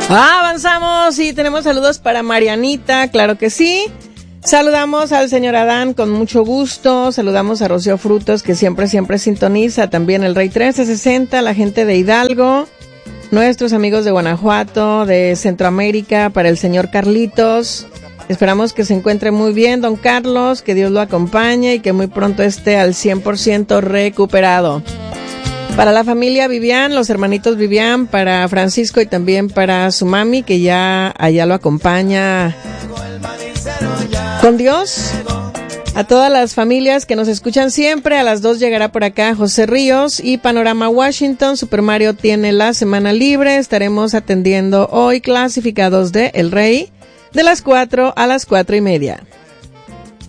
Avanzamos y tenemos saludos para Marianita, claro que sí. Saludamos al señor Adán con mucho gusto. Saludamos a Rocío Frutos, que siempre sintoniza. También el Rey 1360, la gente de Hidalgo. Nuestros amigos de Guanajuato, de Centroamérica, para el señor Carlitos. Esperamos que se encuentre muy bien, don Carlos, que Dios lo acompañe y que muy pronto esté al 100% recuperado. Para la familia Vivian, los hermanitos Vivian, para Francisco y también para su mami, que ya allá lo acompaña con Dios. A todas las familias que nos escuchan siempre, a las 2 llegará por acá José Ríos y Panorama Washington. Super Mario tiene la semana libre. Estaremos atendiendo hoy clasificados de El Rey de las 4 a las 4:30.